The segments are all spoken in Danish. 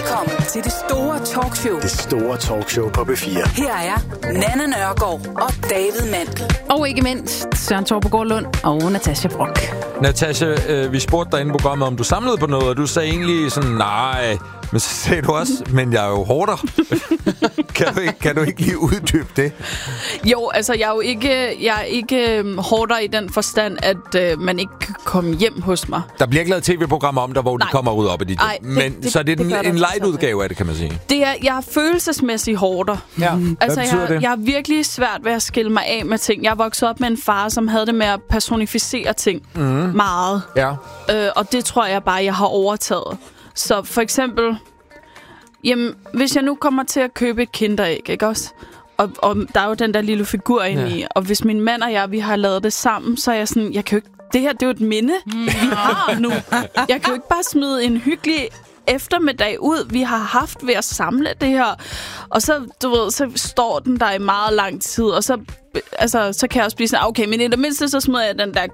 Velkommen til det store talkshow. Det store talkshow på P4. Her er Nanna Nørgaard og David Mandel. Og ikke mindst Søren Torpegaard Lund og Natasha Brock. Natasha, vi spurgte dig inden programmet, om du samlede på noget, og du sagde egentlig sådan, nej. Men så sagde du også, men jeg er jo hårder. kan du ikke lige uddybe det? Jo, altså jeg er ikke hårder i den forstand, at man ikke kan komme hjem hos mig. Der bliver ikke lavet tv-programmer om dig, hvor de kommer ud op af dit hjem. Men så er det en light-udgave af det, kan man sige. Jeg er følelsesmæssig hårder. Ja, altså, hvad betyder det? Jeg har virkelig svært ved at skille mig af med ting. Jeg er vokset op med en far, som havde det med at personificere ting meget. Ja. Og det tror jeg bare, jeg har overtaget. Så for eksempel, hvis jeg nu kommer til at købe et kinderæg, ikke også? Og der er jo den der lille figur inde i. Og hvis min mand og jeg, vi har lavet det sammen, så er jeg sådan, jeg kan jo ikke, det her, det er jo et minde, vi har nu. Jeg kan jo ikke bare smide en hyggelig eftermiddag ud, vi har haft ved at samle det her. Og så, så står den der i meget lang tid, og så kan jeg også blive sådan, okay, men i det mindste, så smider jeg den der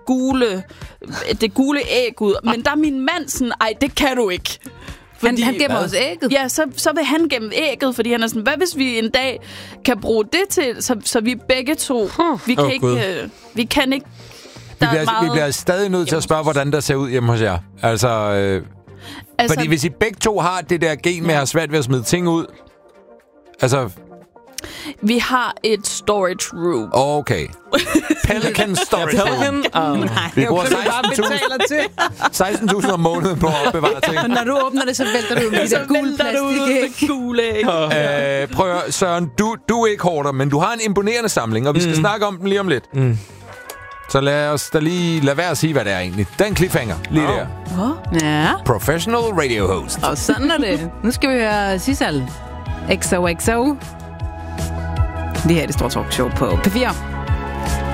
det gule æg ud. Men der er min mand sådan, ej, det kan du ikke. Fordi, han gemmer også ægget? Ja, så vil han gemme ægget, fordi han er sådan, hvad hvis vi en dag kan bruge det til, så vi begge to, vi kan ikke... Vi bliver stadig nødt til at spørge, hvordan der ser ud hjemme hos jer. Altså, fordi hvis I begge to har det der gen med at have svært ved at smide ting ud, altså... Vi har et storage room. Okay. Pelican storage room. Vi bruger 16.000 om måneden på at opbevare ting. Og når du åbner det, så vælter du ud med det gule plastik. Prøv at, Søren, du er ikke hårder, men du har en imponerende samling, og vi skal snakke om den lige om lidt. Så lad os da lige lade være at sige, hvad det er egentlig. Den cliffhanger, lige der. Ja. Professional radio host. Og sådan er det. Nu skal vi høre Sissal. XOXO. Det her er det store talkshow på P4.